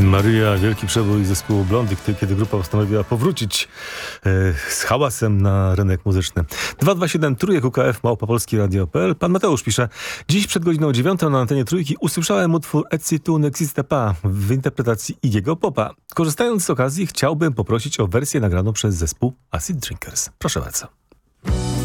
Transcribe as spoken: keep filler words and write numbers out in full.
Maria, wielki przebój zespołu Blondy, kiedy grupa postanowiła powrócić e, z hałasem na rynek muzyczny. dwa dwa siedem trójek U K F małpa polski radio kropka p l. Pan Mateusz pisze: dziś przed godziną dziewiątą na antenie Trójki usłyszałem utwór Et si tu n'existe pas w interpretacji Iggy'ego Popa. Korzystając z okazji chciałbym poprosić o wersję nagraną przez zespół Acid Drinkers. Proszę bardzo.